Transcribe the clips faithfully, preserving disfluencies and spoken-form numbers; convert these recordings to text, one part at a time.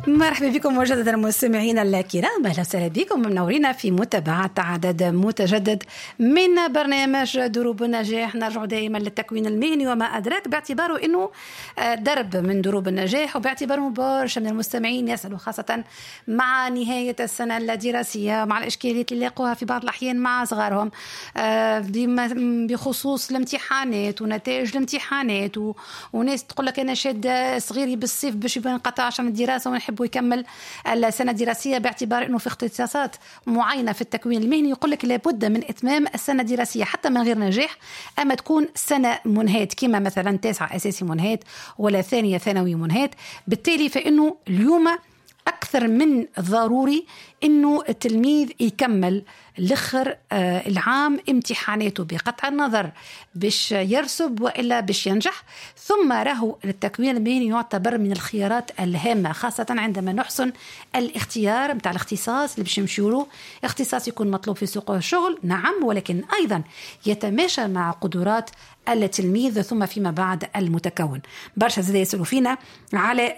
مرحبا بكم مجددا مستمعينا الكرام، اهلا وسهلا بكم منورين في متابعه عدد متجدد من برنامج دروب النجاح. نرجع دائما للتكوين المهني وما ادراك، باعتباره انه درب من دروب النجاح، وباعتباره برشا من المستمعين يسالوا خاصه مع نهايه السنه الدراسيه، مع الاشكاليات اللي يلاقوها في بعض الاحيان مع صغارهم بخصوص الامتحانات ونتائج الامتحانات، وناس تقول لك انا شاد صغيري بالصيف باش ما ينقطعش عن الدراسه ونحب يكمل السنة الدراسية، باعتبار أنه في اختصاصات معينة في التكوين المهني يقول لك لابد من إتمام السنة الدراسية حتى من غير نجاح، أما تكون سنة منهات كما مثلا تاسعة أساسي منهات ولا ثانية ثانوي منهات. بالتالي فإنه اليوم أكثر من ضروري إنه التلميذ يكمل لخر العام امتحاناته بقطع النظر باش يرسب وإلا باش ينجح. ثم راهو التكوين المهني يعتبر من الخيارات الهامة، خاصة عندما نحسن الاختيار متاع الاختصاص اللي باش نمشيو، اختصاص يكون مطلوب في سوق الشغل نعم، ولكن أيضا يتماشى مع قدرات التلميذ ثم فيما بعد المتكون. برشا زي يسألوا فينا على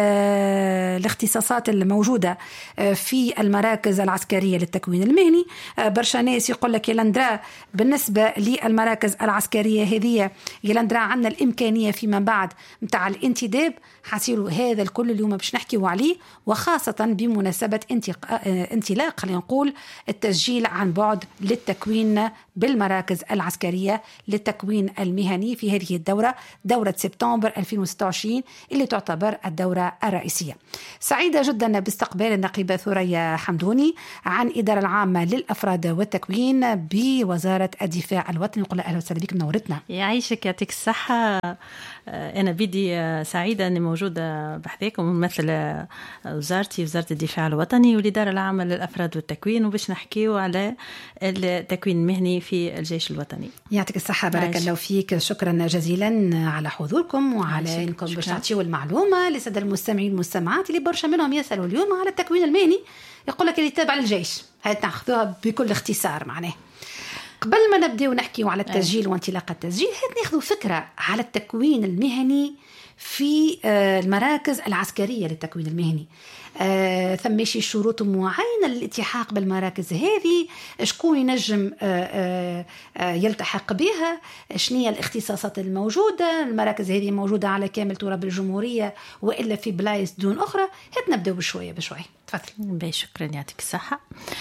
الاختصاصات الموجودة في المراكز العسكرية للتكوين المهني. برشا ناس يقول لك يلندرا بالنسبة للمراكز العسكرية هذه يلندرا عنا الإمكانية فيما بعد متاع الانتداب، حسيلوا هذا الكل اليوم باش نحكيوا عليه، وخاصة بمناسبة انطلاق خلينا نقول التسجيل عن بعد للتكوين بالمراكز العسكرية للتكوين المهني في هذه الدورة، دورة سبتمبر ألفين وستة وعشرين اللي تعتبر الدورة الرئيسية. سعيدة جدا باستقبال النقيبة ثريا حمدوني عن إدارة العامة للأفراد والتكوين بوزارة الدفاع الوطني. نقول أهلا وسهلا بك، منورتنا. يعيشك يعطيك الصحة. أنا بدي سعيدة أني موجودة بحذاكم وممثل وزارتي وزارة الدفاع الوطني والإدارة العامة للأفراد والتكوين، وباش نحكيو على التكوين المهني في الجيش الوطني. يعطيك الصحة، بارك الله فيك، شكرا جزيلا على حضوركم وعلى أنكم باش تعطيوا المعلومة لسادة المستمعين والمستمعات اللي برشا منهم يسألوا اليوم على التكوين المهني، يقول لك اللي تابع للجيش، هاي ناخذوها بكل اختصار. معناه قبل ما نبدأ ونحكي على التسجيل أه. وانطلاق التسجيل، هات ناخذوا فكرة على التكوين المهني في المراكز العسكرية للتكوين المهني. آه، ثمشي شروط معينة للالتحاق بالمراكز هذه، شكون ينجم آه آه يلتحق بها، شنية الاختصاصات الموجودة، المراكز هذه موجودة على كامل تراب الجمهورية وإلا في بلايص دون أخرى. هات نبدأ بشوية بشوية، تفضل. شكرا يعطيك الصحة.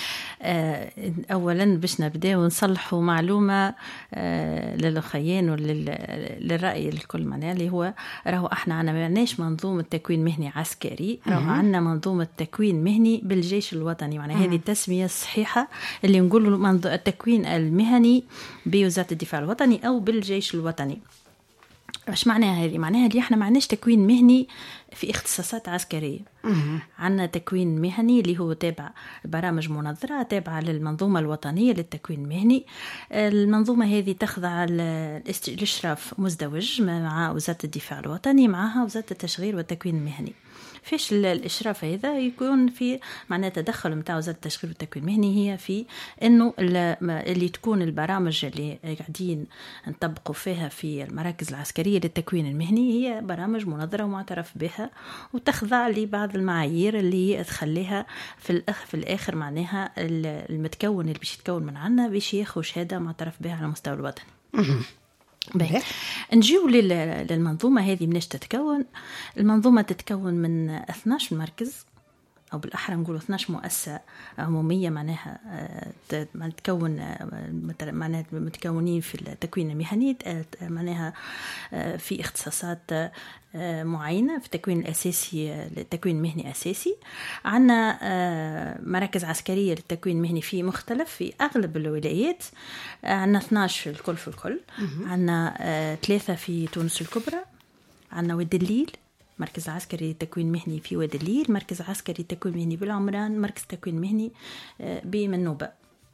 أولا باش نبدأ ونصلحوا معلومة للخيان وللرأي الكل معناه، اللي هو راهو احنا عنا معناش منظومة تكوين مهني عسكري، راهو عنا منظومة تكوين مهني بالجيش الوطني. معناه هذه التسمية الصحيحة اللي نقولوا التكوين المهني بوزارة الدفاع الوطني أو بالجيش الوطني. ايش معناها هذه؟ معناها اللي احنا معناش تكوين مهني في اختصاصات عسكرية، عندنا تكوين مهني اللي هو تابع برامج منظرة تابعة للمنظومة الوطنية للتكوين المهني. المنظومة هذه تخضع للإشراف مزدوج مع وزارة الدفاع الوطني معها وزارة التشغيل والتكوين المهني. فيش الإشراف هذا يكون في معناه تدخل متاع وزارة التشغيل والتكوين المهني، هي في إنه اللي تكون البرامج اللي قاعدين نطبقوا فيها في المراكز العسكرية للتكوين المهني هي برامج منظرة ومعترف بها وتخضع لبعض المعايير اللي تخليها في الأخ في الآخر معناها المتكون اللي بيش يتكون من عنا بيش ياخذ شهادة معترف بها على مستوى الوطني. بيه. نجيو للمنظومة هذه مناش تتكون. المنظومة تتكون من اثناش مركز، أو بالأحرى نقول اثناش مؤسسة عمومية معناها تتكون معناها متكونين في التكوين المهني، معناها في اختصاصات معينة في التكوين الأساسي التكوين المهني أساسي. عنا مراكز عسكرية للتكوين المهني في مختلف في أغلب الولايات، عنا اثناش في الكل في الكل عنا ثلاثة في تونس الكبرى، عنا ود الليل مركز عسكري تكوين مهني في وادي الليل، مركز عسكري تكوين مهني بالعمران، مركز تكوين مهني بمنوبة.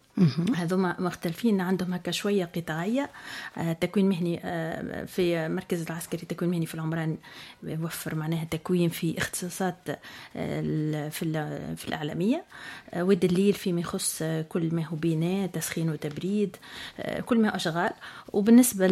هذوما مختلفين، عندهم هكا شوية قطاعية. تكوين مهني في مركز العسكري تكوين مهني في العمران يوفر معناها تكوين في اختصاصات في في الإعلامية، والدليل فيما يخص كل ما هو بناء تسخين وتبريد، كل ما هو أشغال. وبالنسبة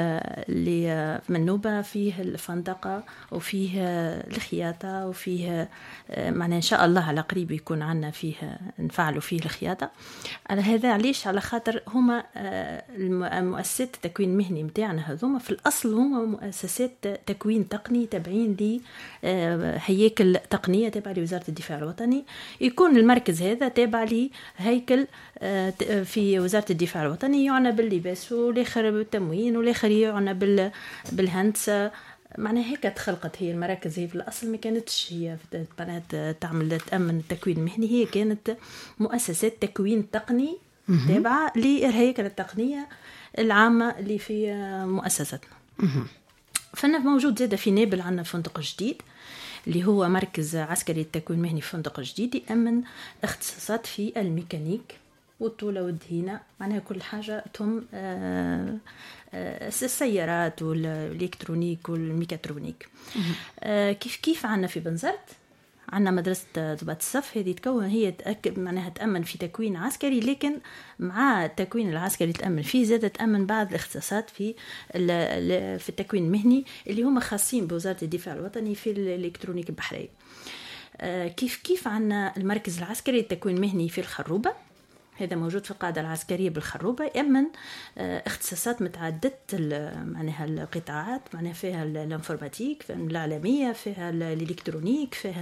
للمنوبة فيه الفندقة وفيه الخياطة وفيه معناها إن شاء الله على قريب يكون عنا فيه نفعلوا فيه الخياطة. على هذا علاش؟ على خاطر هما المؤسسات التكوين المهني متاعنا هذوما في الأصل هما مؤسسات تكوين تقني تابعين لي هيكل تقنية تابعة لوزارة الدفاع الوطني. يكون المركز هذا تابع لي هيكل في وزارة الدفاع الوطني يعنى باللباس والآخر بالتموين والآخر يعنى بالهندسة. معناها هيك تخلقت هي المراكز. هي في الأصل ما كانتش هي بنات تعمل تأمن التكوين المهني، هي كانت مؤسسات تكوين تقني تابعة للهيكل التقنية العامة اللي في مؤسستنا. فأنا موجود زادة في نابل عنا فندق جديد اللي هو مركز عسكري التكوين المهني في فندق جديد يأمن اختصاصات في الميكانيك والطولة والدهينة، معناها كل حاجة تهم آه آه السيارات والإلكترونيك والميكاترونيك. آه كيف كيف عنا في بنزرت عنا مدرسة ضباط الصف، هذه تكون هي تأكد معناها تأمن في تكوين عسكري، لكن مع التكوين العسكري تأمن فيه زادة تأمن بعض الاختصاصات في في التكوين المهني اللي هم خاصين بوزارة الدفاع الوطني في الإلكترونيك البحرية. آه كيف كيف عنا المركز العسكري التكوين المهني في الخروبة، هذا موجود في القاعدة العسكرية بالخروبة، يأمن اختصاصات متعددة معناها القطاعات، معناها فيها الانفورماتيك، فيها الإعلامية، فيها الإلكترونيك، فيها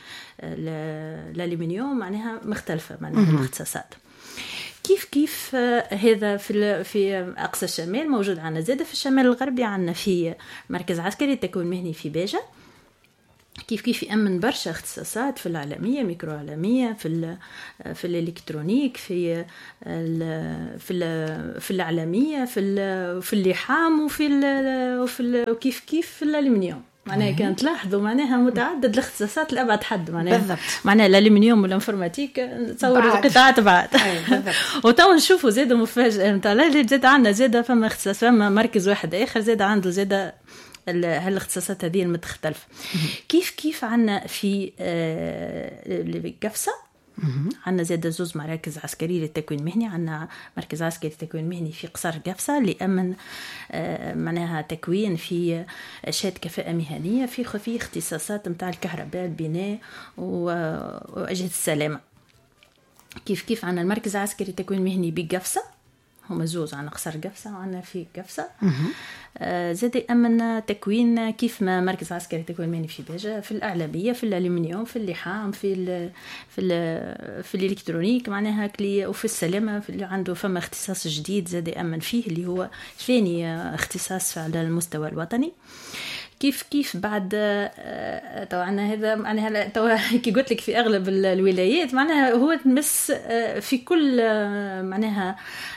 الألمنيوم، معناها مختلفة معناها الاختصاصات. كيف كيف هذا في في أقصى الشمال موجود عنا، زادة في الشمال الغربي عنا في مركز عسكري التكوين المهني في باجة. كيف كيف يأمن برشا اختصاصات في الإعلامية، ميكرو إعلامية، في ال في الإلكترونيك، في ال في ال في الإعلامية، في ال في اللحام، وفي ال وفي ال وكيف كيف في الألمنيوم. معناها كانت تلاحظوا معناها متعدد الاختصاصات لأبعد حد. معناها بالضبط. معناها الألمنيوم والإنفورماتيك تصور القطاعات بعد. وتو نشوفوا زاد مفاجأة نتاع لا زاد عندنا زاد فما اختصاص، فما مركز واحد آخر زاد عنده زاد هالاختصاصات هذه المختلفة. كيف كيف عنا في قفصة عنا زاد زوز مراكز عسكرية للتكوين المهني. عنا مركز عسكري للتكوين المهني في قصر قفصة اللي أمن معناها تكوين في شهادة كفاءة مهنية في في اختصاصات متاع الكهرباء، البناء وأجهزة السلامة. كيف كيف عنا المركز العسكري للتكوين المهني بقفصة، هما زوز عنا قصر قفصة وعنا في قفصة. آه زاد يأمن تكوين كيف ما مركز عسكري تكوين مهني في باجة، في الإعلامية، في الألمنيوم، في اللحام، في ال في ال في الإلكترونيك معناها كلي، وفي السلامة في اللي عنده فما اختصاص جديد زاد يأمن فيه اللي هو ثاني اختصاص على المستوى الوطني. كيف كيف بعد طبعا هذا معناها كي قلت لك في اغلب الولايات معناها هو تمس في كل معناها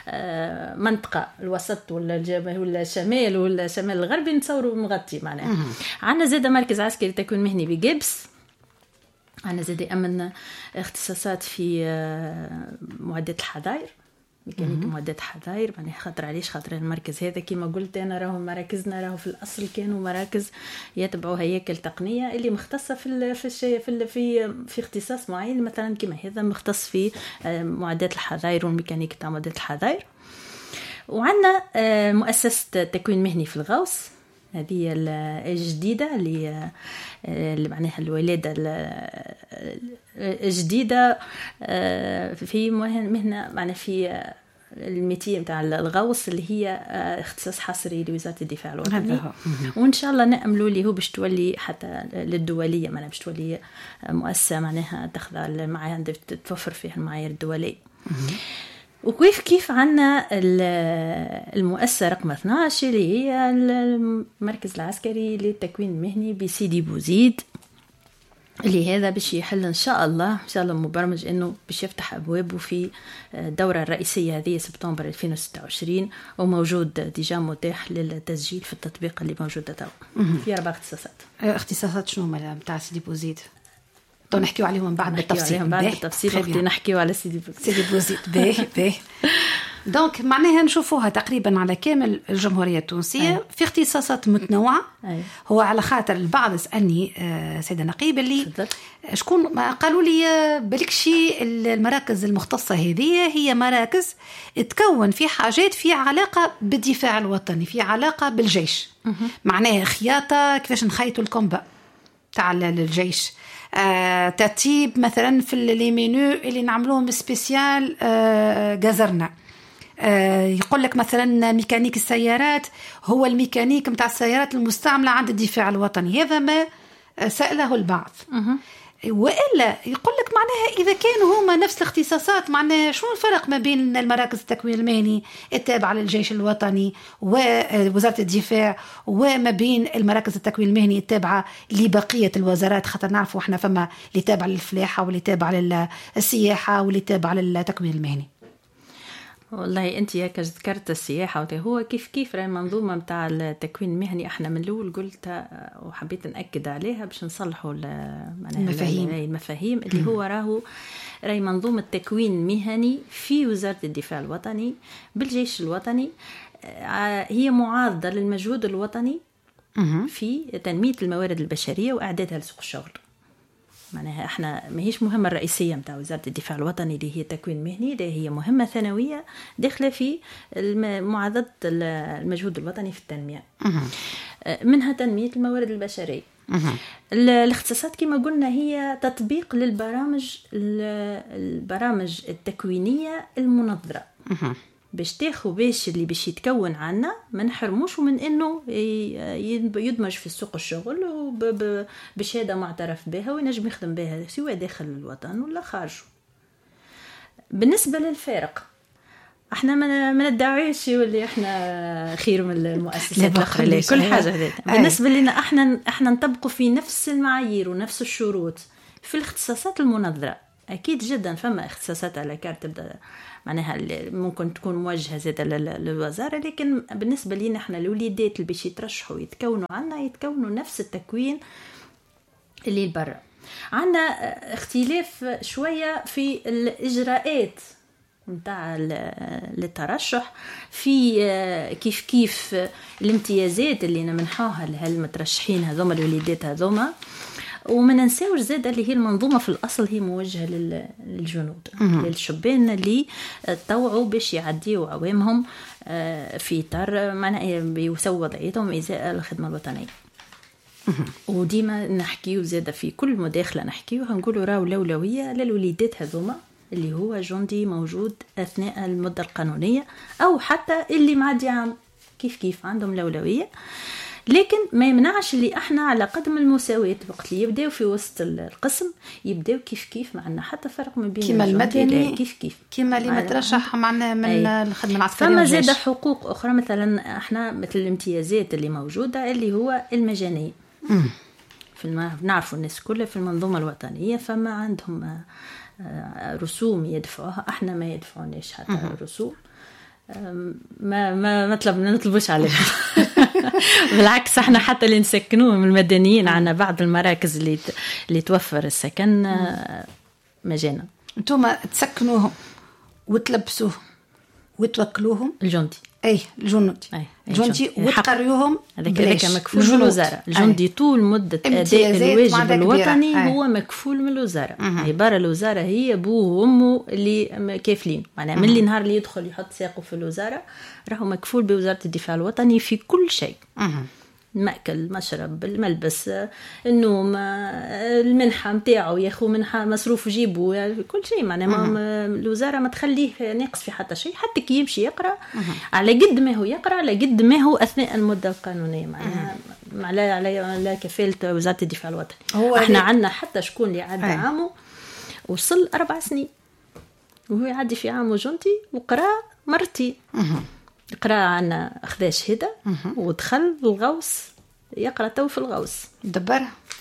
منطقه الوسط ولا ولا الشمال ولا الشمال الغربي نتصوروا مغطي. معناها عندنا زاد مركز عسكري تكوين مهني بجبس، عندنا زاد يأمن اختصاصات في معدات الحظائر، ميكانيك معدات حظائر. معناها خاطر علاش؟ خاطر المركز هذا كما قلت انا راهو مراكزنا راهو في الاصل كانوا مراكز يتبعوا هياكل تقنيه اللي مختصه في في الشيء في في في اختصاص معين، مثلا كما هذا مختص في معدات الحظائر والميكانيك تاع معدات الحظائر. وعندنا مؤسسه تكوين مهني في الغوص، هذه الجديدة اللي اللي معناها الولادة الجديدة في مهنة معناها في الميتي متاع الغوص اللي هي اختصاص حصري لوزارة الدفاع الوطني، وإن شاء الله نأملوا اللي هو باش تولي حتى للدولية، معناها باش تولي مؤسسة معناها تخضع مع توفر فيها المعايير الدولية. وكيف كيف عنا المؤسسة رقم اثناشر اللي هي المركز العسكري للتكوين المهني بسيدي بوزيد، اللي هذا باش يحل إن شاء الله إن شاء الله مبرمج إنه باش يفتح أبوابه في الدورة الرئيسية هذه سبتمبر ألفين وستة وعشرين، وموجود ديجا متاح للتسجيل في التطبيق اللي موجود توا في أربع اختصاصات. اختصاصات شنو متاع سيدي بوزيد؟ تو نحكيو عليهم من بعد بالتفصيل. بعد بالتفصيل وقت نحكيو على سيدي بوزيد. سيدي بوزيد باهي باهي. دونك معناها نشوفوها تقريبا على كامل الجمهورية التونسية. أي. في اختصاصات متنوعة. أي. هو على خاطر البعض سألني آه سيدة نقيب اللي شكون قالوا لي بلكشي المراكز المختصة هذه هي مراكز تكون في حاجات في علاقة بالدفاع الوطني، في علاقة بالجيش. م- معناها خياطة كيفاش نخيطوا الكومبا تاع الجيش، آه، ترتيب مثلا في المنيو اللي نعملوهم سبيسيال آه، جزرنا. آه، يقول لك مثلا ميكانيك السيارات هو الميكانيك متاع السيارات المستعملة عند الدفاع الوطني. هذا ما سأله البعض. وإلا يقول لك معناها إذا كانوا هما نفس الاختصاصات معناها شو الفرق ما بين المراكز التكوين المهني التابعة للجيش الوطني ووزارة الدفاع وما بين المراكز التكوين المهني التابعة لبقية الوزارات، خاطر نعرفوا احنا فما اللي تابعة للفلاحة واللي تابعة للسياحة واللي تابعة للتكوين المهني. والله انت ياك ذكرت السياحه هو كيف كيف راهي منظومه نتاع التكوين المهني. احنا من الاول قلت وحبيت ناكد عليها باش نصلحوا المفاهيم المفاهيم اللي هو راهو راهي منظومه تكوين مهني في وزاره الدفاع الوطني بالجيش الوطني. هي معارضه للمجهود الوطني في تنميه الموارد البشريه واعدادها لسوق الشغل. معناها احنا ما هيش مهمة الرئيسية متاع وزارة الدفاع الوطني اللي هي تكوين مهني، ده هي مهمة ثانوية داخلة في معادلة المجهود الوطني في التنمية. منها تنمية الموارد البشرية. الاختصاصات كما قلنا هي تطبيق للبرامج البرامج التكوينية المنظرة باش تاخو باش اللي باش يتكون عنا ما نحرموش من انه يدمج في السوق الشغل وبشهاده معترف بها وينجم يخدم بها سواء داخل الوطن ولا خارجه. بالنسبه للفارق احنا ما ندعيش اللي احنا خير من المؤسسات الاخرى كل حاجه هذه. بالنسبه لنا احنا احنا نطبقوا في نفس المعايير ونفس الشروط في الاختصاصات المنظره. اكيد جدا فما اختصاصات على كارت تبدا معناها ممكن تكون موجهه زاده للوزاره، لكن بالنسبه لينا احنا الوليدات اللي باش يترشحوا يتكونوا عنا يتكونوا نفس التكوين اللي برا. عندنا اختلاف شويه في الاجراءات نتاع للترشح في كيف كيف الامتيازات اللي نمنحوها لهالمترشحين هذوما الوليدات هذوما. وما ننساوش زاد اللي هي المنظومة في الأصل هي موجهة للجنود للشبان اللي طوعوا باش يعديوا عوامهم في إطار معناه بيسووا وضعيتهم إزاء الخدمة الوطنية. وديما نحكيو زاد في كل مداخلة نحكيو هنقولوا راو الأولوية للوليدات هذوما اللي هو جندي موجود أثناء المدة القانونية أو حتى اللي معدي عام كيف كيف عندهم الأولوية. لكن ما يمنعش اللي احنا على قدم المساواة وقت اللي يبداو في وسط القسم يبداو كيف كيف. معنا حتى فرق ما بين كيما المدني كيف كيف كيما اللي مترشح معنا من الخدمة العسكرية. فما زاد حقوق أخرى مثلا احنا مثل الامتيازات اللي موجودة اللي هو المجانية. في الم... نعرفوا الناس كلها في المنظومة الوطنية فما عندهم رسوم يدفعوها، احنا ما يدفعوناش حتى رسوم. ما ما مطلب ما نطلبوش عليه. بالعكس احنا حتى اللي نسكنوهم المدنيين عنا بعض المراكز اللي اللي توفر السكن مجانا. انتم تسكنوهم وتلبسوهم وتوكلوهم الجندي اي الجندي الجندي وتقريوهم هذاك مكفول من الوزاره. الجندي طول مده اداء الواجب الوطني هو مكفول من الوزاره. عباره الوزاره هي ابوه وامه اللي كافلين معناها من اللي نهار اللي يدخل يحط ساقه في الوزاره راهو مكفول بوزاره الدفاع الوطني في كل شيء. المأكل مشرب الملبس النوم المنحة متاعه ياخو منحة مصروف جيبه كل شيء معناه الوزارة ما تخليه ناقص في حتى شيء. حتى كي يمشي يقرأ على قد ما هو يقرأ على قد ما هو أثناء المدة القانونية معناها على على على كفالة وزارة الدفاع الوطني. احنا عندنا حتى شكون اللي عدى عامه وصل أربع سنين وهو يعدي في عامه جندي وقرأ مرتين. قرأ عنا أخذ شهادة ودخل الغوص يقرأ تو في الغوص دبرها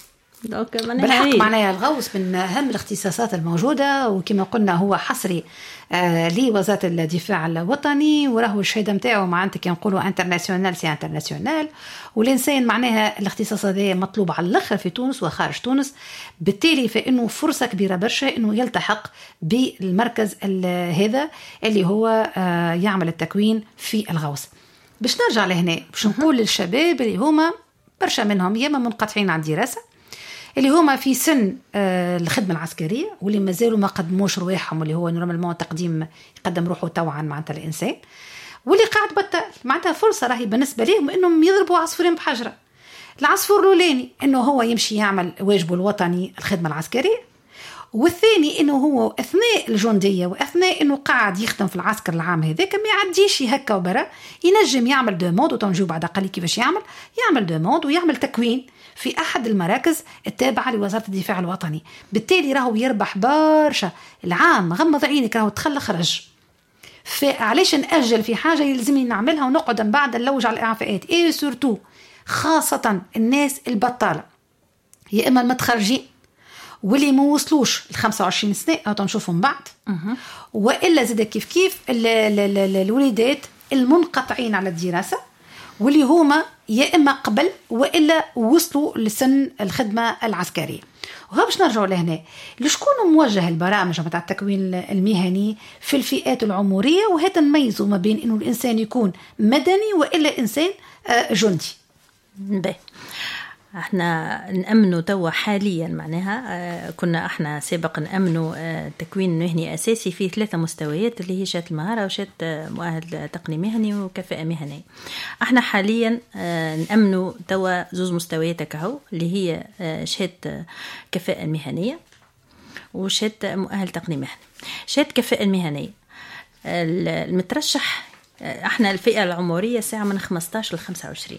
بالحق معناها الغوص من أهم الاختصاصات الموجودة، وكما قلنا هو حصري آه لوزارة الدفاع الوطني، وراهو الشهادة متاعه معناتها كي نقولوا انترناسيونال سي انترناسيونال، والإنسان معناها الاختصاص هذا مطلوب على الآخر في تونس وخارج تونس، بالتالي فإنه فرصة كبيرة برشا إنه يلتحق بالمركز هذا اللي هو آه يعمل التكوين في الغوص. باش نرجع لهنا باش نقول للشباب اللي هما برشا منهم ياما منقطعين عن الدراسة، اللي هما في سن آه الخدمة العسكرية، واللي مازالوا ما قدموش رواحهم، اللي هو نورمالمون تقديم يقدم روحه توعا معناتها الإنسان، واللي قاعد بطل معناتها فرصة راهي بالنسبة لهم إنهم يضربوا عصفورين بحجرة. العصفور الأولاني إنه هو يمشي يعمل واجبه الوطني الخدمة العسكرية، والثاني إنه هو أثناء الجندية وأثناء إنه قاعد يخدم في العسكر العام هذاك ما يعديش هكا وبرا، ينجم يعمل دوموند، وتنجيو بعد قليل كيفاش يعمل يعمل دوموند ويعمل تكوين في أحد المراكز التابعة لوزارة الدفاع الوطني. بالتالي راهو يربح برشا. العام غمض عينك راهو تخلى خرج، فعليش نأجل في حاجة يلزمني نعملها ونقعد من بعد نلوج على الإعفاءات. إيه سورتو خاصة الناس البطالة يا إما المتخرجين واللي ما وصلوش ل خمسة وعشرين سنة أو تنشوفهم بعد، وإلا زاد كيف كيف الوليدات المنقطعين على الدراسة واللي هما يا إما قبل وإلا وصلوا لسن الخدمة العسكرية. وها باش نرجعوا لهنا لشكون موجه البرامج متاع التكوين المهني في الفئات العمرية، وهذا نميزوا ما بين إنه الإنسان يكون مدني وإلا إنسان جندي. باهي احنا نأمنوا توا حاليا معناها كنا احنا سابقا نأمنوا تكوين مهني أساسي في ثلاثة مستويات اللي هي شهادة المهارة وشهادة مؤهل تقني مهني وكفاءة مهنية. احنا حاليا نأمنوا توا زوز مستويات كهو اللي هي شهادة كفاءة مهنية وشهادة مؤهل تقني مهني. شهادة كفاءة المهنية المترشح احنا الفئة العمرية ساعة من خمستاشر ل خمسة وعشرين.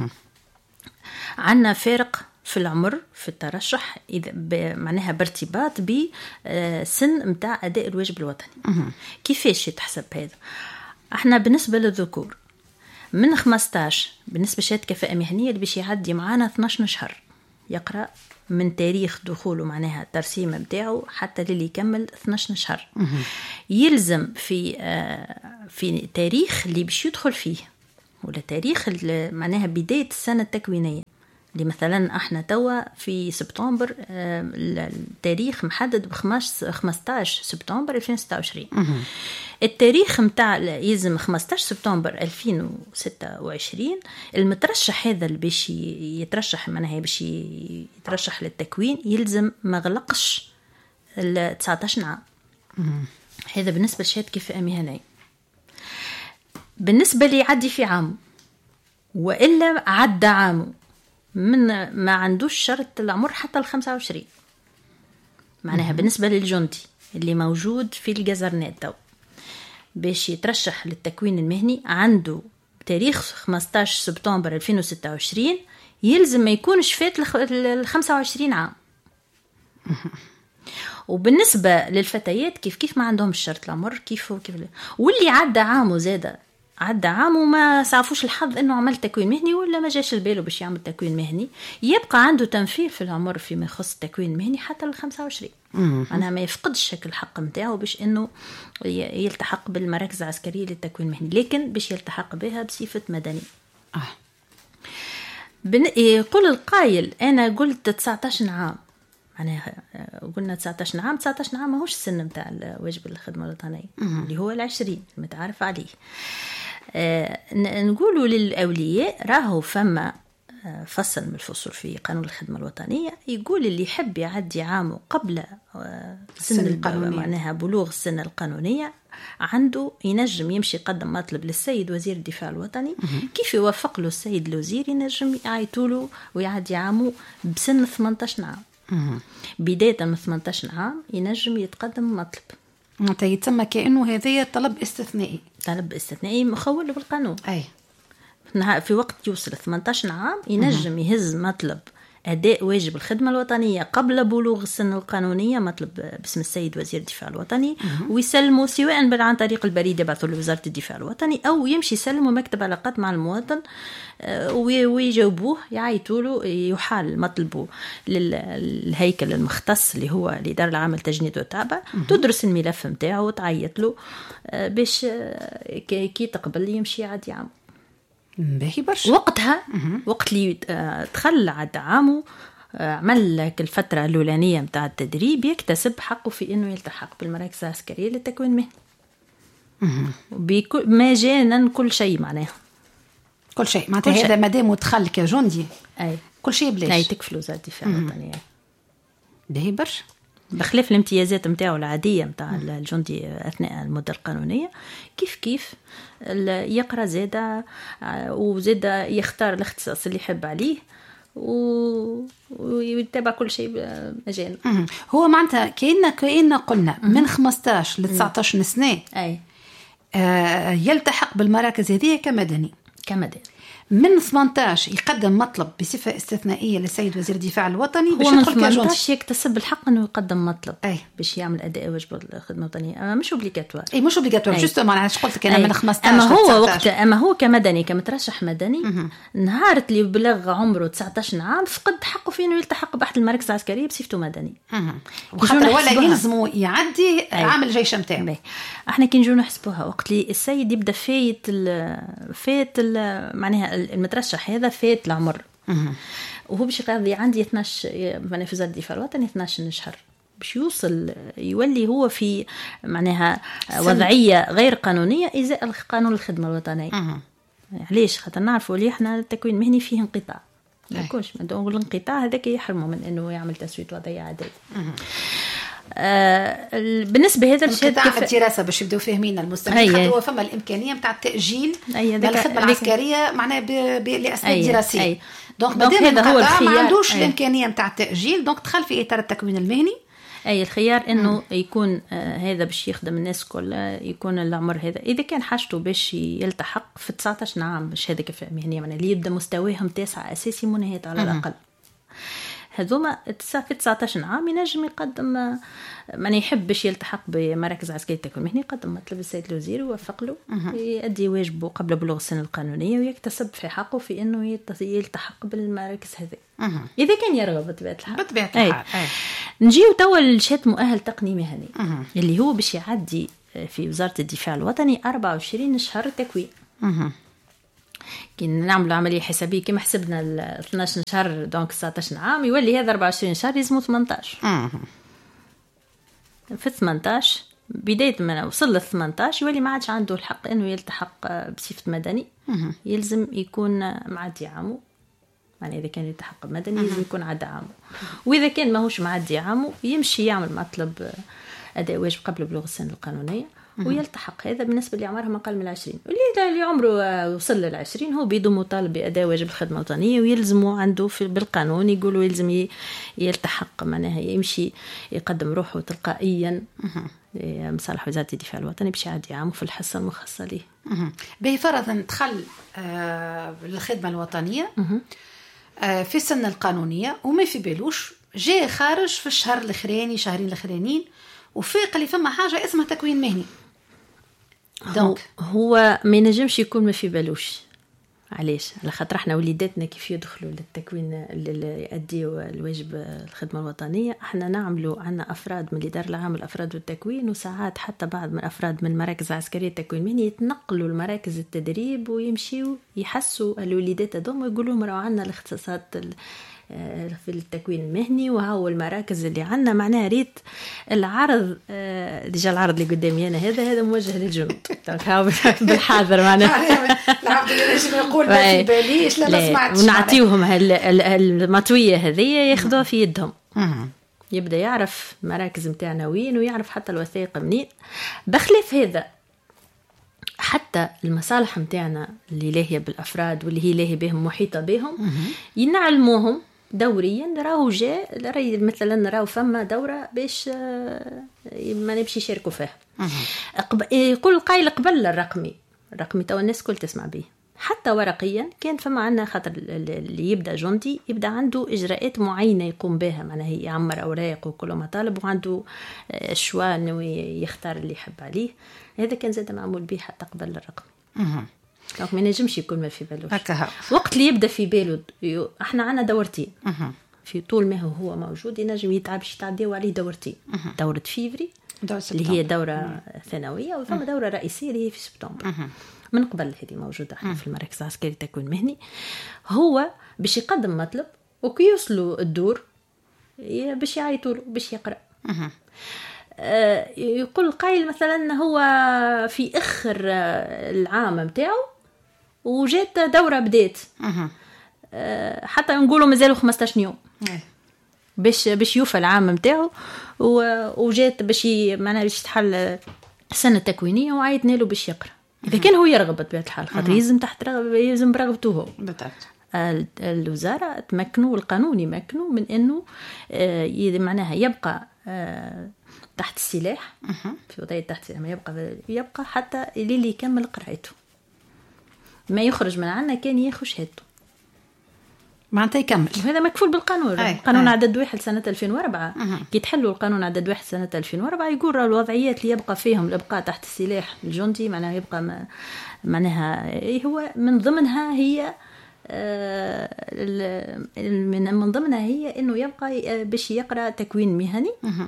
عنا فارق في العمر في الترشح إذا معناها بارتباط بسن متاع أداء الواجب الوطني. كيفاش يتحسب هذا؟ احنا بالنسبة للذكور من خمستاشر بالنسبة لشهادة كفاءة مهنية اللي باش يعدي معانا اثناشر شهر يقرأ من تاريخ دخوله معناها الترسيم متاعه حتى للي يكمل اثناشر شهر. يلزم في في تاريخ اللي باش يدخل فيه ولا تاريخ معناها بداية السنة التكوينية، اللي مثلا احنا توا في سبتمبر التاريخ محدد بخمستاشر سبتمبر ألفين وستة وعشرين. التاريخ متاع يلزم خمستاشر سبتمبر ألفين وستة وعشرين. المترشح هذا اللي باش يترشح معناها باش يترشح للتكوين يلزم ما غلقش ال تسعتاشر عام. هذا بالنسبة لشهادة كفاءة مهنية. بالنسبة لي عدي في عام وإلا عدى عامه من ما عندوش شرط العمر حتى ال خمسة وعشرين معناها بالنسبة للجندي اللي موجود في الجزرنات تو باش يترشح للتكوين المهني عنده تاريخ خمستاشر سبتمبر ألفين وستة وعشرين يلزم ما يكونش فات ال خمسة وعشرين عام. وبالنسبة للفتيات كيف كيف ما عندهم شرط العمر كيف وكيف، واللي عدى عامه زاده عدى عام وما سعفوش الحظ انه عمل تكوين مهني ولا ما جاش الباله باش يعمل تكوين مهني، يبقى عنده تنفير في العمر فيما يخص التكوين المهني حتى ال خمسة وعشرين. انا ما يفقدش الحق نتاعو باش انه يلتحق بالمراكز العسكريه للتكوين المهني، لكن باش يلتحق بها بصفه مدني. اه بن... يقول القائل انا قلت تسعتاشر عام، معناها قلنا تسعتاشر عام. تسعتاشر عام ماهوش السن نتاع واجب الخدمه الوطنيه اللي هو العشرين المتعارف عليه. آه نقولوا للأولياء راهو فما آه فصل من الفصول في قانون الخدمة الوطنية يقول اللي يحب يعدي عامه قبل آه سن القانونية معناها بلوغ السن القانونية عنده ينجم يمشي يقدم مطلب للسيد وزير الدفاع الوطني. كيف يوفق له السيد الوزير ينجم يعيطوله ويعدي عامه بسن ثمانية عشر عام. بداية من ثمانية عشر عام ينجم يتقدم مطلب متى يتسمى كأنه هذا طلب استثنائي. طلب استثنائي مخول بالقانون. أي في وقت يوصل ثمانية عشر عام ينجم يهز مطلب أداء واجب الخدمة الوطنية قبل بلوغ السن القانونية، مطلب باسم السيد وزير الدفاع الوطني، ويسلموا سواء عن طريق البريد يبعثوا لوزارة الدفاع الوطني، أو يمشي يسلموا مكتب علاقات مع المواطن ويجاوبوه يعيطوا له، يحال مطلبه للهيكل المختص اللي هو الإدارة العامة للتجنيد والتعبئة، تدرس الملف متاعه وتعيط له باش كي تقبل يمشي يعدي عام. باهي برشا. وقتها وقت اللي تخلى عد عامه، عمل لك الفترة الأولانية متاع التدريب، يكتسب حقه في إنه يلتحق بالمراكز العسكرية للتكوين مهني مجانا، كل شيء معناها كل شيء معناتها هذا مادام مدخل كجندي أي كل شيء بلاش. أي تكفل وزارة الدفاع الوطني. باهي برشا، بخلاف الامتيازات متاعه العادية متاع الجندي أثناء المدة القانونية. كيف كيف يقرأ زادة وزادة يختار الاختصاص اللي يحب عليه ويتابع كل شيء مجانا. هو معناتها كأننا كأننا قلنا من خمستاش ل تسعتاش سنة أي آه يلتحق بالمراكز هذه كمدني كمدني. من ثمانتاش يقدم مطلب بصفة استثنائية للسيد وزير الدفاع الوطني باش يدخل ثمانتاش يكتسب الحق انه يقدم مطلب أي. باش يعمل اداء واجب الخدمه الوطنيه، اما مش اوبليغاتوار. اي مش اوبليغاتوار، جوست ما انا قلت لك انا من خمستاش. اما هو وقت اما هو كمدني كمترشح مدني م- نهار اللي بلغ عمره تسعتاش عام فقد حقه في انه يلتحق باحد المراكز العسكريه بصفته مدني، وخاطر ولا يلزموا يعدي أي. عامل جيش متاعه. احنا كي نجو نحسبوها وقت اللي السيد يبدا فايت فايت معناها المترشح هذا فات العمر، وهو باش يقضي عندي اثناش في وزارة الدفاع الوطني اثناش شهر باش يوصل يولي هو في معناها وضعية غير قانونية إزاء قانون الخدمة الوطنية. علاش؟ خاطر نعرفوا اللي احنا التكوين المهني فيه انقطاع، ما يكونش نقول الانقطاع هذاك يحرمه من انه يعمل تسوية وضعية عادية. آه بالنسبه هذا الشيء كيف الدراسه باش يبداو فاهمين المستمعين، خاطر هو فما الامكانيه نتاع التاجيل للخدمه العسكريه معناها لاسباب دراسيه. دونك مادام هذا هو الخيار، ما عندوش أي. الامكانيه نتاع التاجيل، دونك دخل في اطار التكوين المهني. اي الخيار انه مم. يكون آه هذا باش يخدم الناس كلها، يكون العمر هذا اذا كان حاجته باش يلتحق في تسعتاش عام باش هذا كفاءه مهنيه، معناها اللي يبدا مستواهم تاسع اساسي منهيات على الاقل. هذوما في تسعتاش عام ينجم يقدم من يحب باش يلتحق بمراكز عسكرية التكوين المهني، يقدم مطلب السيد الوزير ويوفق له يؤدي واجبه قبل بلوغ السن القانونية ويكتسب في حقه في انه يلتحق بالمراكز هذه اذا كان يرغب بطبيعة الحال. بطبيعة الحال نجيو توا للشهادة مؤهل تقني مهني أه. اللي هو باش يعدي في وزارة الدفاع الوطني أربعة وعشرين شهر تكوين. أه. كي نعملوا عمليه حسابيه كما حسبنا ال اثناش شهر دونك تسعتاش عام يولي هذا أربعة وعشرين شهر يزمو ثمنتاش. أه. في ثمنتاش بدايه ما وصل ل ثمنتاش يولي ما عادش عنده الحق انه يلتحق بصفه مدني. أه. يلزم يكون معدي عامه، يعني اذا كان يلتحق مدني لازم يكون عدى عامه، واذا كان ماهوش معدي عامه يمشي يعمل مطلب اداء واجب قبل بلوغ السن القانونيه ويلتحق. هذا بالنسبة اللي عمرها ما أقل من العشرين، واللي اللي عمره وصل للعشرين هو بيدو مطالب بأداء واجب الخدمة الوطنية ويلزمه عنده في بالقانون يقولوا يلزم يلتحق، معناها يمشي يقدم روحه تلقائيا مصالح وزارة الدفاع الوطني باش يعدي عامه في الحصة المخصصة ليه. به فرضا دخل آه للخدمة الوطنية آه في السنة القانونية وما في بالوش، جاء خارج في الشهر الأخراني شهرين الأخرانيين وفاق اللي فما حاجة اسمها تكوين مهني. دونك هو ما ينجمش يكون ما في بالوش. علاش؟ على خاطر احنا وليداتنا كيف يدخلوا للتكوين اللي يؤديوا الواجب الخدمه الوطنيه، احنا نعملوا عنا افراد من الاداره العامه الافراد والتكوين، وساعات حتى بعض من افراد من المراكز العسكريه التكوين المهني يتنقلوا لمراكز التدريب ويمشيوا يحسوا الوليدات هذوما ويقولوا لهم راهو عندنا الاختصاصات في التكوين المهني وهو المراكز اللي عندنا. معناها ريت العرض ديجا العرض اللي قدامي انا هذا هذا موجه للجنود بالحاضر، معناها العرض اللي نجم نقول ما في باليش لا ما سمعتش، ونعطيوهم المطويه هذه ياخذوها في يدهم. يبدا يعرف مراكز نتاعنا وين ويعرف حتى الوثائق منين. بخلاف هذا حتى المصالح نتاعنا اللي لاهيه بالافراد واللي هي لاهيه بهم محيطه بهم ينعلموهم دوريا. راهو جاء مثلا راهو فما دوره باش ما نمشي يشاركوا فيها. يقول قايل قبل الرقمي الرقمي تو الناس كل تسمع به حتى ورقيا كان فما عنا خاطر اللي يبدا جندي يبدا عنده اجراءات معينه يقوم بها، معناها يعمر اوراق وكل مطالب، وعنده الشوا انه يختار اللي يحب عليه. هذا كان زاد معمول به حتى قبل الرقم. اها دونك ما ينجمش يكون ما في بالوش هكا. وقت اللي يبدا في باله احنا عنا دورتين. اها في طول ما هو هو موجود ينجم يتعب باش يتعداو عليه دورتين. أه. دوره فيفري دورة اللي هي دوره ثانويه، وثم دوره رئيسيه اللي هي في سبتمبر. أه. من قبل هذه موجوده احنا في المركز العسكري تكوين مهني. هو باش يقدم مطلب وكي يوصلوا الدور باش يعيطوا له باش يقرا. أه. آه يقول قايل مثلا هو في اخر العام نتاعو وجات دوره بدات. أه. آه حتى نقولوا مازالوا خمسطاش يوم أه. باش باش يوفى العام نتاعو، وجات باش معناها باش تحل السنه التكوينيه وعيطنا له باش يقرا. اذا كان هو يرغب بطبيعه الحال خاطر يلزم تحت رغب يلزم برغبته هو. بالضبط. الوزاره تمكنوا والقانون يمكنوا من انه آه معناها يبقى آه تحت السلاح في وضعيه تحت السلاح، ما يبقى يبقى حتى اللي يكمل قراءته، ما يخرج من عنا كان ياخذ شهادته معناتها يكمل. وهذا مكفول بالقانون. أي. قانون أي. عدد واحد سنة ألفين وأربعة. أه. كي تحلوا القانون عدد واحد سنة ألفين وأربعة يقول الوضعيات اللي يبقى فيهم الإبقاء تحت السلاح الجندي معناها يبقى ما معناها هو من ضمنها هي آه من من ضمنها هي إنه يبقى باش يقرأ تكوين مهني. أه.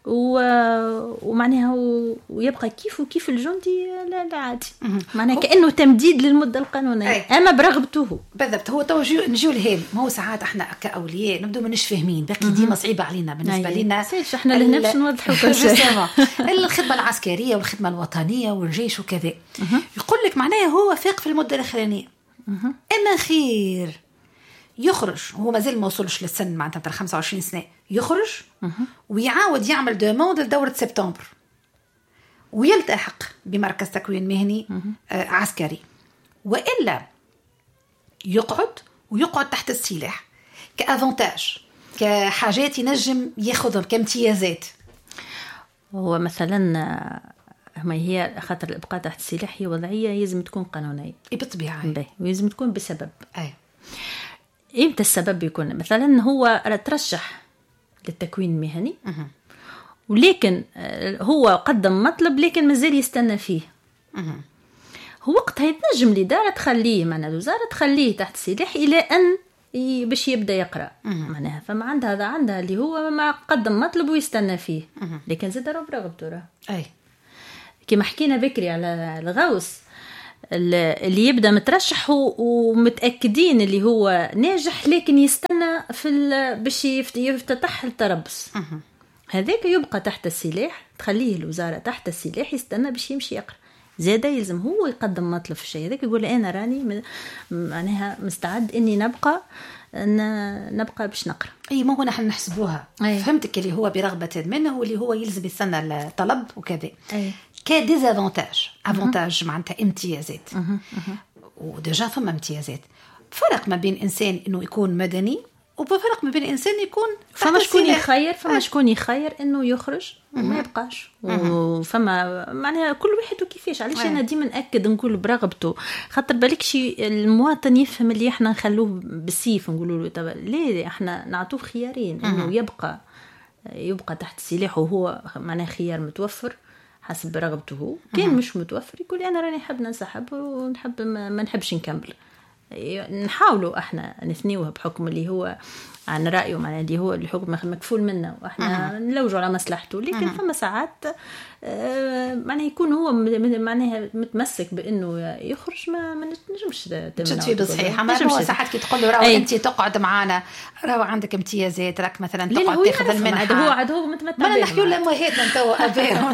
ومعناها ويبقى كيف وكيف الجندي لا عادي معناها كأنه تمديد للمدة القانونية. أي. أما برغبته. بالضبط. هو تو نجيو لهذا، ما هو ساعات احنا كأولياء نبدو ماناش فاهمين باقي ديما صعيبة علينا بالنسبة لنا. احنا لهنا باش نوضحوا كل شيء. الخدمة العسكرية والخدمة الوطنية والجيش وكذا. يقول لك معناها هو فاق في المدة الأخرانية أما خير يخرج هو مازال ما وصلش للسن معناتها تاع خمسة وعشرين سنة، يخرج ويعاود يعمل دوموند لدورة سبتمبر ويلتحق بمركز تكوين مهني آه عسكري، وإلا يقعد ويقعد تحت السلاح كأفونتاج كحاجات ينجم ياخذهم كامتيازات. هو مثلا ما هي خاطر الإبقاء تحت السلاح هي وضعية يلزم تكون قانونية بالطبيعة ويلزم تكون بسبب. أي. إمتى السبب يكون؟ مثلا هو ترشح للتكوين المهني أه. ولكن هو قدم مطلب لكن مازال يستنى فيه. أه. هو وقتها يتنجم الإدارة تخليه معنا الوزارة تخليه تحت السلاح إلى أن باش يبدأ يقرأ. أه. معناها فما عندها هذا عندها اللي هو ما قدم مطلب ويستنى فيه. أه. لكن زاد راه برغبته. أي كما حكينا بكري على الغوص اللي يبدأ مترشح ومتأكدين اللي هو ناجح لكن يستنى في باش يفتتح التربص. أه. هذاك يبقى تحت السلاح، تخليه الوزارة تحت السلاح يستنى باش يمشي يقرأ. زادا يلزم هو يقدم مطلب في الشيء هذاك، يقول أنا راني معناها مستعد إني نبقى نبقى باش نقرأ. اي ما هو نحن نحسبوها. أي. فهمتك اللي هو برغبة منه واللي هو يلزم يستنى الطلب وكذا. أي. كديزافونتاج افونتاج معناتها امتيازات. ودجا فما امتيازات. فرق ما بين انسان انه يكون مدني وبفرق ما بين انسان يكون فما شكون يخير فما شكون يخير انه يخرج وما يبقاش. وفما معناها كل واحد وكيفاش. علاش انا ديما ناكد نقول برغبته خاطر بالك شي المواطن يفهم اللي احنا نخلوه بالسيف نقولوا له طب ليه احنا نعطوه خيارين انه يبقى يبقى تحت السلاح وهو معناه خيار متوفر حسب رغبته. كان مش متوفر يقول انا راني حاب ننسحب ونحب ما, ما نحبش نكمل. نحاولوا احنا نثنيوها بحكم اللي هو عن رأيه معناه اللي هو الحكم مكفول منا واحنا أه. نلوجوا على مصلحته. لكن أه. فما ساعات آه معناه يكون هو معناه متمسك بانه يخرج ما ما نجمش تمنعه بصحيح. ما هو ساعات كي تقول له راهو انت تقعد معنا راهو عندك امتيازات راك مثلا تقعد تاخذ المنحه. هو عاد هو متمتع ما نحكيو لامهاتنا نتو اباهم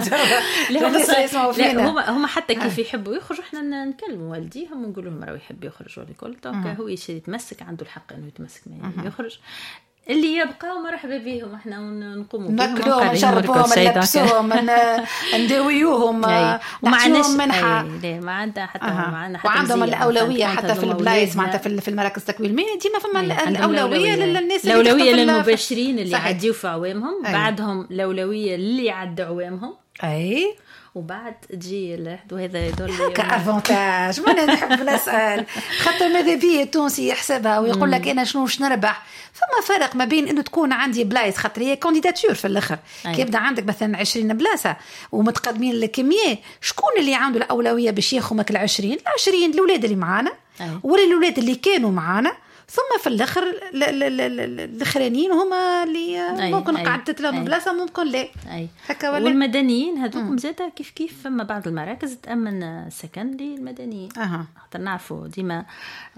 لا هما هما حتى كيف يحبوا يخرجوا احنا نكلموا والديهم ونقول لهم راهو يحب يخرج ولا كل دونك هو يتمسك عنده الحق انه يتمسك ما يخرج. اللي يبقى مرحبا بهم احنا نقوموا ناكلوهم نشربوهم نلبسوهم نداويوهم نعطيوهم منحة. لا ما عندها حتى أه. معنا حتى وعندهم الأولوية حتى في البلايص معناتها في في المراكز التكوين المهني ديما فما الأولوية للناس الأولوية للمباشرين اللي عديوا في عوامهم. بعدهم الأولوية اللي عدوا عوامهم اي وبعد تجي الواحد وهذا يدل كافونتاج. ما نحب نسال خاطر ماذا بيه التونسي يحسبها ويقول لك انا شنو باش نربح. فما فرق ما بين انه تكون عندي بلايص خاطر هي كانديداتور في الاخر. كي يبدا عندك مثلا عشرين بلاصه ومتقدمين الكميه، شكون اللي عنده الاولويه باش ياخذ ماك العشرين العشرين الاولاد اللي معانا ولا الاولاد اللي كانوا معانا، ثم في الاخر الاخرانيين هما اللي أي ممكن قعدت لهم بلاصه ممكن لا هكا. والمدنيين هذوك زاده كيف كيف فما بعض المراكز تامن سكن للمدنيين. اها خاطر نعرفوا ديما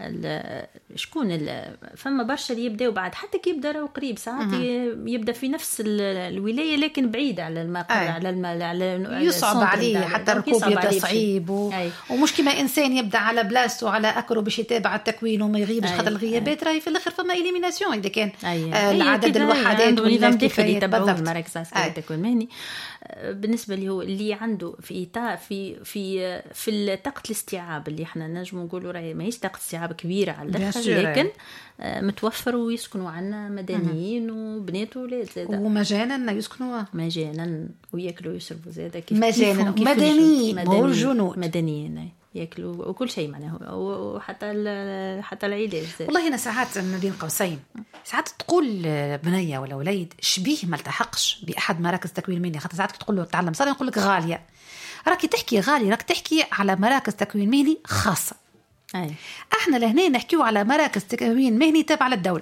شكون فما برشا اللي يبداو بعد حتى كي يبدا راهو قريب ساعات يبدا في نفس الولايه لكن بعيد على المقر على الم... على يصعب عليه حتى الركوب يبدا صعيب و... ومش كما انسان يبدا على بلاصته على اكره باش يتابع التكوين وما يغيبش خاطر الغيابات راهي في الاخر فما اليميناسيون اذا كان آه العدد الوحدات والنظام الداخلي يتبعوا المراكز العسكريه التكوين المهني. بالنسبه اللي هو اللي عنده في إطار في في في طاقه الاستيعاب اللي احنا نجم نقولوا راهي ماهيش طاقه استيعاب كبيره على الاخر لكن متوفر ويسكنوا عنا مدنيين وبنات وولاد زاده ومجانا يسكنوا مجانا وياكلوا ويشربوا زاده كيف مجانا مدنيين مو جنود مدنيين ياكلوا وكل شيء معناه وحتى حتى العلاج. والله انا ساعات ما بين قوسين ساعات تقول بنيه ولا وليد شبيه ما التحقش باحد مراكز تكوين مهني، خاطر ساعات تقول له تعلم صار نقول لك غاليه. راكي تحكي غالي راك تحكي على مراكز تكوين مهني خاصه. أي. احنا لهنا نحكيو على مراكز تكوين مهني تابعه للدوله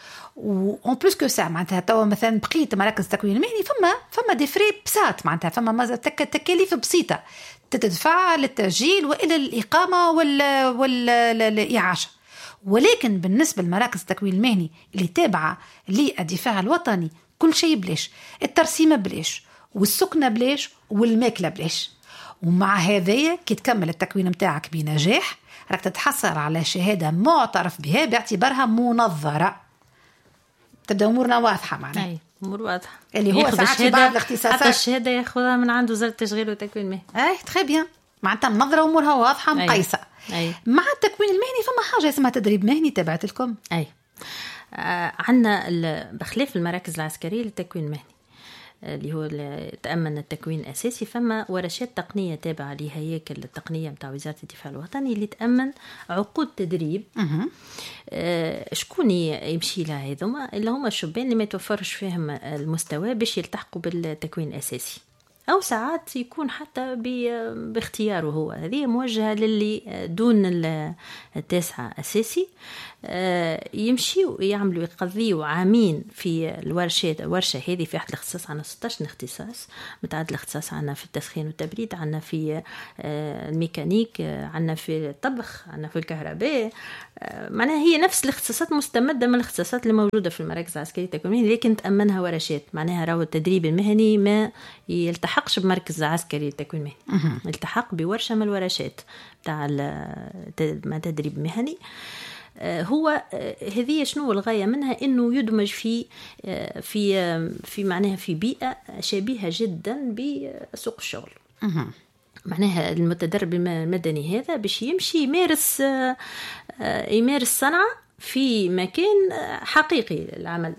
وان بلوس كو سا معناتها توا مثلا بقيت مراكز تكوين مهني فما فما دي فري بساط معناتها فما تكاليف بسيطه تدفع للتسجيل والى الاقامه ولا ولا الاعاشه. ولكن بالنسبه لمراكز التكوين المهني اللي تابعه للدفاع الوطني كل شيء بلاش، الترسيمه بلاش والسكنه بلاش والماكله بلاش. ومع هذايا كي تكمل التكوين متاعك بنجاح راك تتحصل على شهاده معترف بها باعتبارها منظره. تبدا امورنا واضحه معناها. اي امور واضحه اللي هو ساعات بعض الاختصاصات حتى الشهاده ياخذها من عند وزاره التشغيل والتكوين المهني. اي تري بيان معناتها منظره امورها واضحه مقيسه. أي. مع التكوين المهني فما حاجه اسمها تدريب مهني تبعت لكم. اي آه عندنا بخلاف المراكز العسكريه للتكوين المهني اللي هو تأمن التكوين الأساسي فما ورشات تقنية تابعة لهياكل التقنية متاع وزارة الدفاع الوطني اللي تأمن عقود تدريب. آه شكون يمشي لها هذوما اللي هما الشبان اللي ما يتوفرش فيهم المستوى باش يلتحقوا بالتكوين الأساسي أو ساعات يكون حتى باختياره هو. هذه موجهة للي دون التاسعة أساسي يمشيوا يعملوا يقضيوا عامين في الورشات. الورشة هذه في أحد الاختصاص عنا ستة عشر اختصاص متعدد الاختصاص، عنا في التسخين والتبريد، عنا في الميكانيك، عنا في الطبخ، عنا في الكهرباء. معناها هي نفس الاختصاصات مستمدة من الاختصاصات اللي موجودة في المراكز العسكرية التكوينية لكن تأمنها ورشات. معناها راهو التدريب المهني ما يلتحقش بمركز عسكري التكوين المهني، يلتحق بورشة من الورشات تاع ما تدريب مهني. هو هذه شنو الغاية منها انه يدمج في في في معناها في بيئة شبيهة جدا بسوق الشغل. معناها المتدرب المدني هذا باش يمشي يمارس يمارس صنعة في مكان حقيقي للعمل.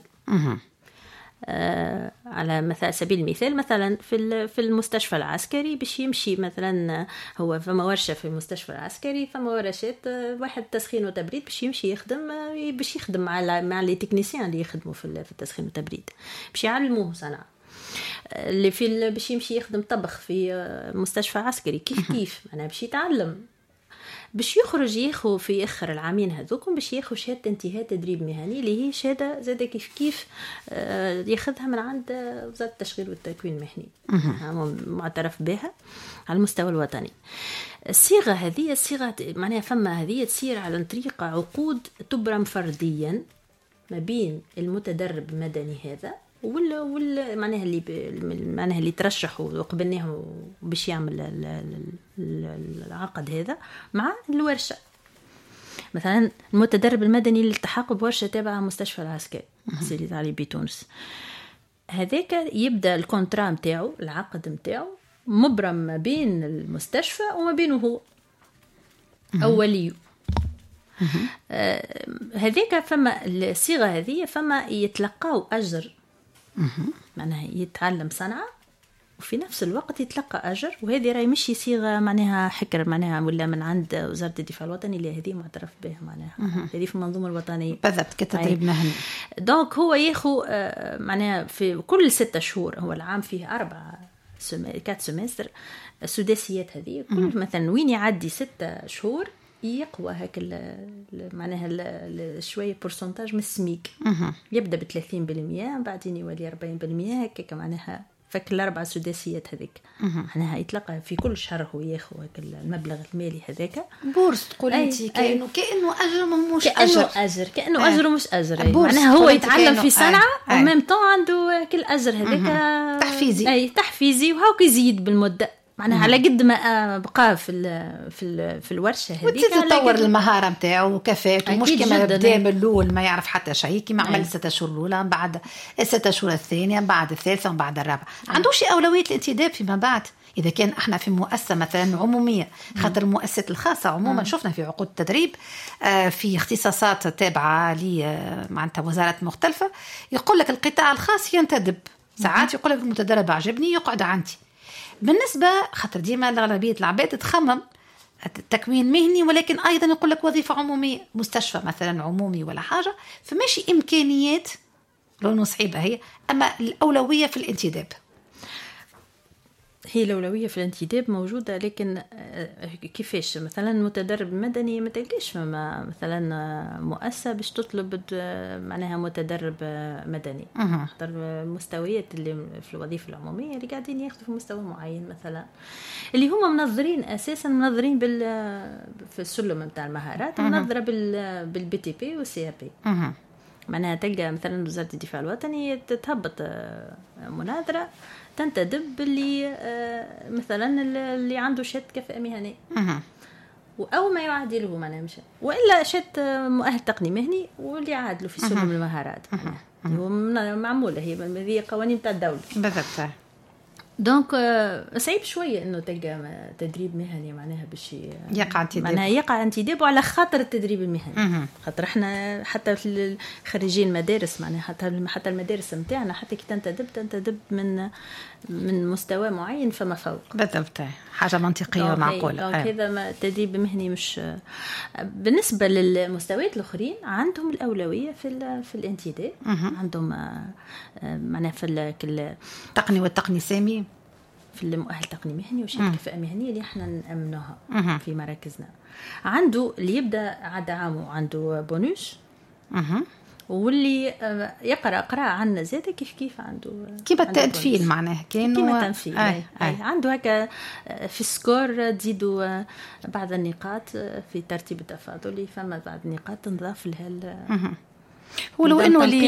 آه على مثال سبيل المثال مثلا في في المستشفى العسكري باش يمشي مثلا هو فما ورشه في المستشفى العسكري فما ورشات واحد تسخين وتبريد باش يمشي يخدم باش يخدم مع مع لي تكنيسيان اللي يخدموا في التسخين والتبريد باش يعلموه صنعه. اللي في باش يمشي يخدم طبخ في مستشفى عسكري كيف كيف انا باش يتعلم باش يخرج ياخو في اخر العامين هذوكم باش ياخو شهاده انتهاء تدريب مهني اللي هي شهاده زاده كيف كيف ياخذها من عند وزاره التشغيل والتكوين المهني معترف بها على المستوى الوطني. الصيغه هذه الصيغه معناها فما هذه تصير على طريقه عقود تبرم فرديا ما بين المتدرب المدني هذا ولا ولا معناها اللي معناها اللي ترشح وقبلناه باش يعمل العقد هذا مع الورشه. مثلا المتدرب المدني اللي التحق بورشه تابعه مستشفى العسكري سيدي علي بتونس هذاك يبدا الكونترا نتاعو العقد نتاعو مبرم ما بين المستشفى وما بينه هو او وليه. آه هذاك فما الصيغه هذه فما يتلقاو اجر معناها يتعلم صنعه وفي نفس الوقت يتلقى أجر. وهذه راهي مش صيغة معناها حكر معناها ولا من عند وزارة الدفاع الوطني اللي هذه معترف بها معناها هذه في المنظومة الوطنية بالضبط كتدريب مهني. دونك هو ياخو معناها في كل ستة شهور، هو العام فيه أربعة كات سمستر السداسيات هذه كل مثلا وين يعدي ستة شهور يقوى هاك معناها شويه بورسنتاج من السميك يبدا ب ثلاثين بالمئة بعدين يولي أربعين بالمئة هكاك معناها فك الاربع سداسيات هذيك معناها يتلقى في كل شهر هو ياخذ هاك المبلغ المالي هذاك بورس تقول انت كانه كانه اجر مش كأنه اجر اجر كانه اجر مش اجر معناها هو يتعلم في صنعه وميم طون عنده كل اجر هذاك تحفيزي اي تحفيزي وهاك يزيد بالمده معناها على قد ما بقى في ال في ال في الورشه هذيك وتزيد تطور المهاره نتاعو وكفاته مش كما بدا من الاول ما يعرف حتى شيء كما عمل ستة شهور الاولى بعد الستة شهور الثانيه بعد الثالثه وبعد الرابعه عنده شي اولويه الانتداب فيما بعد اذا كان احنا في مؤسسه مثلا عموميه خاطر المؤسسات الخاصه عموما شفنا في عقود التدريب في اختصاصات تابعه ل معناتها وزارات مختلفه يقول لك القطاع الخاص ينتدب ساعات يقول لك المتدرب عجبني يقعد عندي. بالنسبة خاطر ديما الأغلبية العباد تخمم تكوين مهني ولكن أيضا يقول لك وظيفة عمومية مستشفى مثلا عمومي ولا حاجة فماشي إمكانيات لأنه صعيبة هي أما الأولوية في الانتداب. هي الأولوية في الانتداب موجودة لكن كيفاش مثلا متدرب مدني ما تلقاش مثلا مؤسسة باش تطلب معناها متدرب مدني خاطر المستويات اللي في الوظيفة العمومية اللي قاعدين ياخذوا في مستوى معين مثلا اللي هم منظرين أساسا منظرين بال في السلم نتاع المهارات منظرة بال بالبي تي بي والسي ار بي معناها تلقى مثلا وزارة الدفاع الوطني تهبط مناظرة تنتدب اللي آه مثلا اللي عنده شهادة كفاءة مهنية أو ما يعادله معناها مش وإلا شهادة مؤهل تقني مهني واللي يعادله في سلم المهارات هو معمولة هي هذه قوانين تاع الدولة بالضبط. دونك صعيب شويه انه تلقى تدريب مهني معناها باش يقع انتداب معناها يقع انتداب على خاطر التدريب المهني خاطر احنا حتى في خريجين المدارس معناها حتى حتى المدارس نتاعنا حتى كي تنتدب تنتدب من من مستوى معين فما فوق بالضبط حاجه منطقيه ومعقوله. دونك هذا التدريب المهني مش بالنسبه للمستويات الاخرين عندهم الاولويه في في الانتداب عندهم معناها في التقني والتقني سامي في المؤهل تقني مهني وشهادة كفاءة مهنية اللي احنا نأمنوها في مراكزنا. عنده اللي يبدأ عاد عامه عنده بونوس واللي يقرأ قراءة عنا زيادة كيف كيف عنده كيما التنفيذ معناه كيما التنفيذ أي. أي. عنده هكا في السكور تزيدوا بعض النقاط في ترتيب التفاضلي فما بعض النقاط تنضاف لها ولو انه